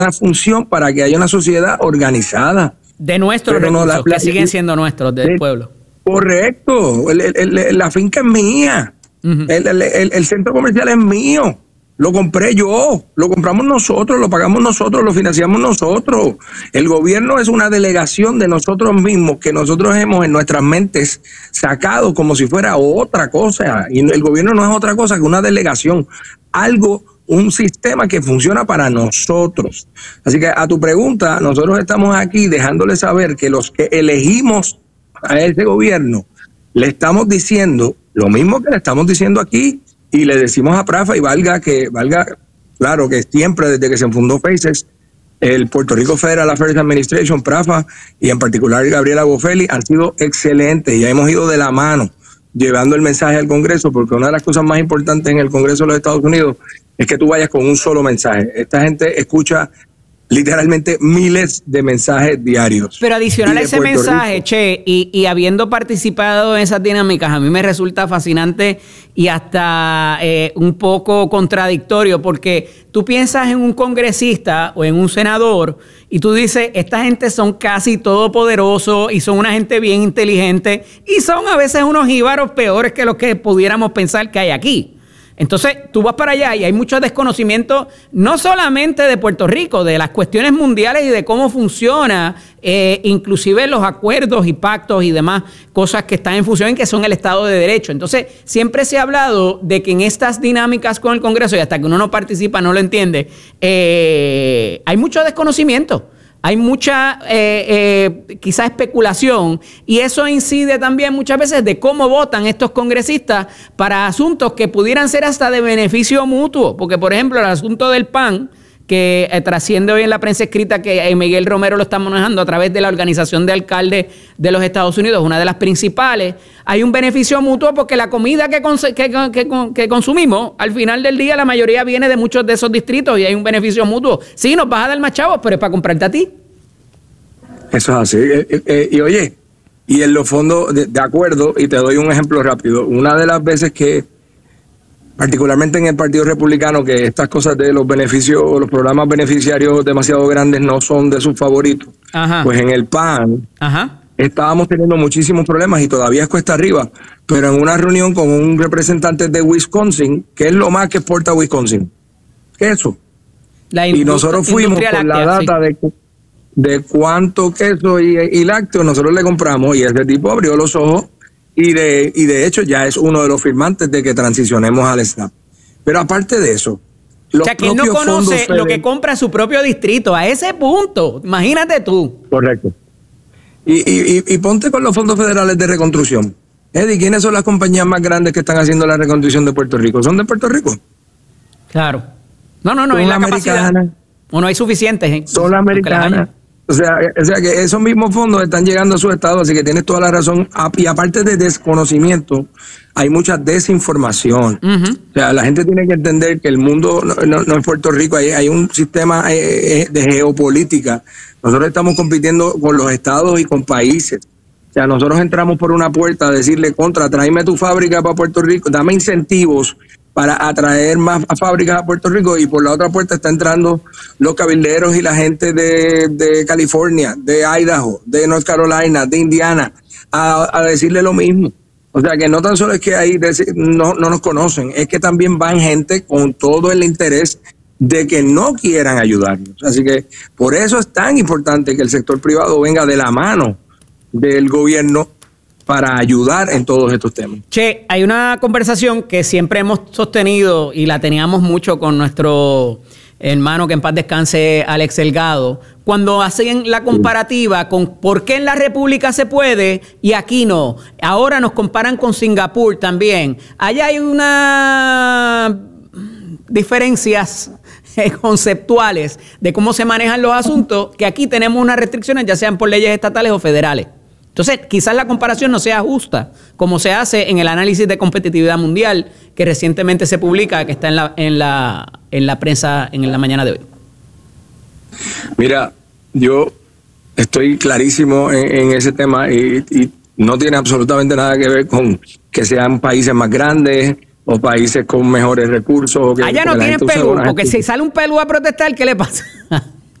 función para que haya una sociedad organizada. De nuestros recursos, que siguen siendo nuestros, del pueblo. Correcto. La finca es mía. El centro comercial es mío. Lo compré yo, lo compramos nosotros, lo pagamos nosotros, lo financiamos nosotros. El gobierno es una delegación de nosotros mismos que nosotros hemos en nuestras mentes sacado como si fuera otra cosa. Y el gobierno no es otra cosa que una delegación, un sistema que funciona para nosotros. Así que a tu pregunta, nosotros estamos aquí dejándole saber que los que elegimos a ese gobierno, le estamos diciendo lo mismo que le estamos diciendo aquí. Y le decimos a Prafa, y valga, claro, que siempre desde que se fundó FACES, el Puerto Rico Federal Affairs Administration, Prafa, y en particular Gabriela Boffelli, han sido excelentes. Ya hemos ido de la mano llevando el mensaje al Congreso, porque una de las cosas más importantes en el Congreso de los Estados Unidos es que tú vayas con un solo mensaje. Esta gente escucha literalmente miles de mensajes diarios. Pero adicional a ese mensaje, Rico, Che, y habiendo participado en esas dinámicas, a mí me resulta fascinante y hasta un poco contradictorio, porque tú piensas en un congresista o en un senador y tú dices, esta gente son casi todopoderosos y son una gente bien inteligente y son a veces unos jíbaros peores que los que pudiéramos pensar que hay aquí. Entonces, tú vas para allá y hay mucho desconocimiento, no solamente de Puerto Rico, de las cuestiones mundiales y de cómo funciona, inclusive los acuerdos y pactos y demás cosas que están en función y que son el Estado de Derecho. Entonces, siempre se ha hablado de que en estas dinámicas con el Congreso, y hasta que uno no participa no lo entiende, hay mucho desconocimiento. Hay mucha quizá especulación y eso incide también muchas veces de cómo votan estos congresistas para asuntos que pudieran ser hasta de beneficio mutuo. Porque, por ejemplo, el asunto del PAN, que trasciende hoy en la prensa escrita que Miguel Romero lo está manejando a través de la Organización de Alcaldes de los Estados Unidos, una de las principales, hay un beneficio mutuo porque la comida que consumimos, al final del día la mayoría viene de muchos de esos distritos y hay un beneficio mutuo. Sí, nos vas a dar más chavos, pero es para comprarte a ti. Eso es así. Y oye, y en los fondos, de acuerdo, y te doy un ejemplo rápido, una de las veces que particularmente en el Partido Republicano, que estas cosas de los beneficios o los programas beneficiarios demasiado grandes no son de sus favoritos. Ajá. Pues en el PAN estábamos teniendo muchísimos problemas y todavía es cuesta arriba, pero en una reunión con un representante de Wisconsin, ¿qué es lo más que exporta Wisconsin? Queso. Y nosotros fuimos con la data de cuánto queso y lácteos nosotros le compramos y ese tipo abrió los ojos. Y de hecho ya es uno de los firmantes de que transicionemos al SNAP. Pero aparte de eso, o sea, que él no conoce lo que compra su propio distrito, a ese punto, imagínate tú. Correcto. Y ponte con los fondos federales de reconstrucción. Eddie, ¿quiénes son las compañías más grandes que están haciendo la reconstrucción de Puerto Rico? ¿Son de Puerto Rico? Claro. No hay la capacidad. O no hay suficientes. Son las americanas. O sea que esos mismos fondos están llegando a sus estados, así que tienes toda la razón. Y aparte de desconocimiento, hay mucha desinformación. O sea, la gente tiene que entender que el mundo no es Puerto Rico, hay un sistema de geopolítica. Nosotros estamos compitiendo con los estados y con países. O sea, nosotros entramos por una puerta a decirle, tráeme tu fábrica para Puerto Rico, dame incentivos para atraer más fábricas a Puerto Rico, y por la otra puerta está entrando los cabilderos y la gente de California, de Idaho, de North Carolina, de Indiana, a decirle lo mismo. O sea que no tan solo es que ahí no nos conocen, es que también van gente con todo el interés de que no quieran ayudarnos. Así que por eso es tan importante que el sector privado venga de la mano del gobierno para ayudar en todos estos temas. Che, hay una conversación que siempre hemos sostenido y la teníamos mucho con nuestro hermano, que en paz descanse, Alex Delgado, cuando hacen la comparativa con por qué en la República se puede y aquí no. Ahora nos comparan con Singapur también. Allá hay unas diferencias conceptuales de cómo se manejan los asuntos, que aquí tenemos unas restricciones, ya sean por leyes estatales o federales. Entonces, quizás la comparación no sea justa, como se hace en el análisis de competitividad mundial que recientemente se publica, que está en la prensa en la mañana de hoy. Mira, yo estoy clarísimo en ese tema y no tiene absolutamente nada que ver con que sean países más grandes o países con mejores recursos. O que allá no tienen pelú, porque si sale un pelú a protestar, ¿qué le pasa?